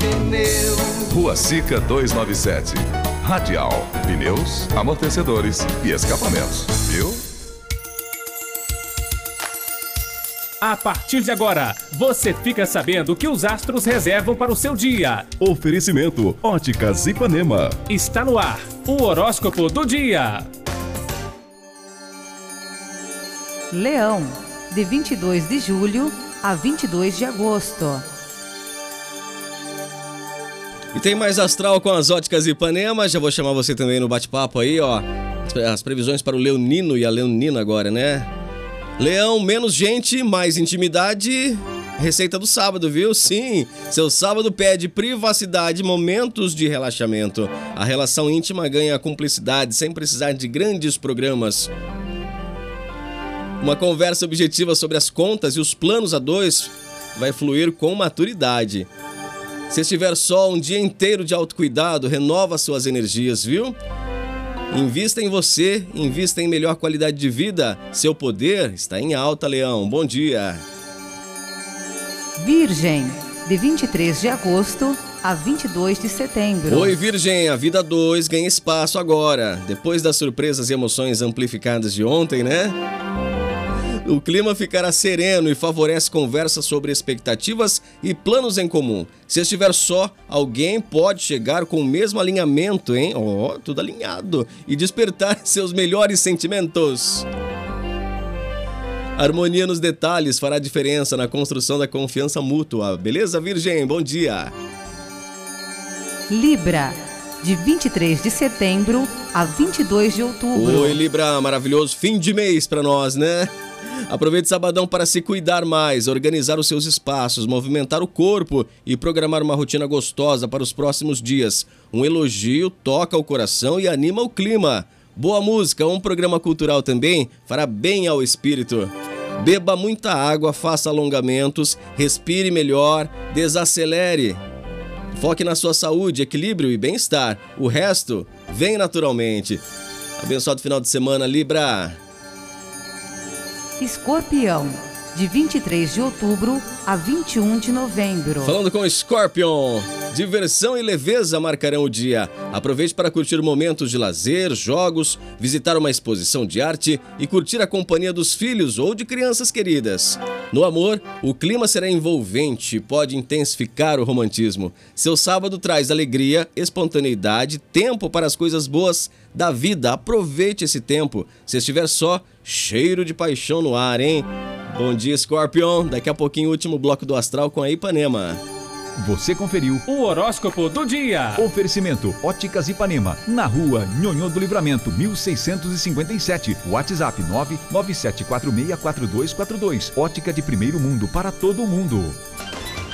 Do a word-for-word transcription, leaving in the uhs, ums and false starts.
Pneu. Rua Sica duzentos e noventa e sete. Radial. Pneus, amortecedores e escapamentos. Viu? A partir de agora, você fica sabendo o que os astros reservam para o seu dia. Oferecimento Óticas Ipanema. Está no ar, o horóscopo do dia. Leão, de vinte e dois de julho a vinte e dois de agosto. E tem mais astral com as Óticas Ipanema. Já vou chamar você também no bate-papo aí, ó. As previsões para o leonino e a leonina agora, né? Leão, menos gente, mais intimidade. Receita do sábado, viu? Sim, seu sábado pede privacidade, momentos de relaxamento. A relação íntima ganha cumplicidade sem precisar de grandes programas. Uma conversa objetiva sobre as contas e os planos a dois vai fluir com maturidade. Se estiver só um dia inteiro de autocuidado, renova suas energias, viu? Invista em você, invista em melhor qualidade de vida. Seu poder está em alta, Leão. Bom dia. Virgem, de vinte e três de agosto a vinte e dois de setembro. Oi, Virgem, a vida dois ganha espaço agora. Depois das surpresas e emoções amplificadas de ontem, né? O clima ficará sereno e favorece conversas sobre expectativas e planos em comum. Se estiver só, alguém pode chegar com o mesmo alinhamento, hein? Ó, oh, tudo alinhado. E despertar seus melhores sentimentos. Harmonia nos detalhes fará diferença na construção da confiança mútua. Beleza, Virgem? Bom dia. Libra, de vinte e três de setembro a vinte e dois de outubro. Oi, Libra, maravilhoso fim de mês para nós, né? Aproveite sabadão para se cuidar mais, organizar os seus espaços, movimentar o corpo e programar uma rotina gostosa para os próximos dias. Um elogio toca o coração e anima o clima. Boa música, um programa cultural também, fará bem ao espírito. Beba muita água, faça alongamentos, respire melhor, desacelere. Foque na sua saúde, equilíbrio e bem-estar. O resto vem naturalmente. Abençoado final de semana, Libra. Escorpião, de vinte e três de outubro a vinte e um de novembro. Falando com Scorpion, diversão e leveza marcarão o dia. Aproveite para curtir momentos de lazer, jogos, visitar uma exposição de arte e curtir a companhia dos filhos ou de crianças queridas. No amor, o clima será envolvente e pode intensificar o romantismo. Seu sábado traz alegria, espontaneidade, tempo para as coisas boas da vida. Aproveite esse tempo. Se estiver só, cheiro de paixão no ar, hein? Bom dia, Scorpion. Daqui a pouquinho, o último bloco do Astral com a Ipanema. Você conferiu O horóscopo do dia. Oferecimento Óticas Ipanema, na rua Nhonhô do Livramento, mil seiscentos e cinquenta e sete. WhatsApp nove nove sete quatro seis quatro dois quatro dois. Ótica de primeiro mundo para todo mundo.